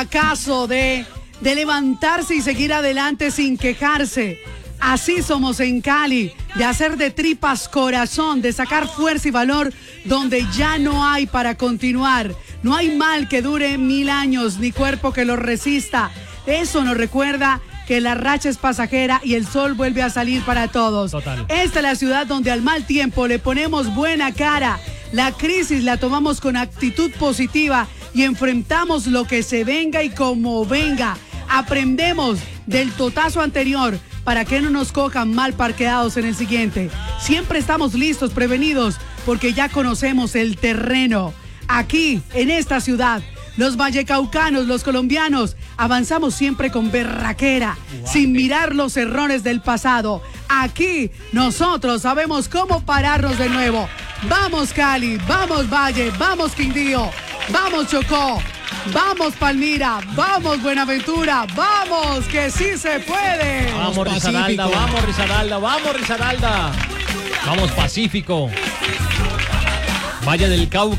Caso de levantarse y seguir adelante sin quejarse. Así somos en Cali, de hacer de tripas corazón, de sacar fuerza y valor donde ya no hay para continuar. No hay mal que dure 1000 años, ni cuerpo que lo resista. Eso nos recuerda que la racha es pasajera y el sol vuelve a salir para todos. Total. Esta es la ciudad donde al mal tiempo le ponemos buena cara. La crisis la tomamos con actitud positiva y enfrentamos lo que se venga y como venga. Aprendemos del totazo anterior para que no nos cojan mal parqueados en el siguiente. Siempre estamos listos, prevenidos, porque ya conocemos el terreno. Aquí, en esta ciudad, los vallecaucanos, los colombianos, avanzamos siempre con berraquera, sin mirar los errores del pasado. Aquí, nosotros sabemos cómo pararnos de nuevo. Vamos Cali, vamos Valle, vamos Quindío, vamos Chocó, vamos Palmira, vamos Buenaventura, vamos que sí se puede. Vamos Risaralda, vamos Risaralda, vamos Risaralda. Vamos Pacífico. Valle del Cauca.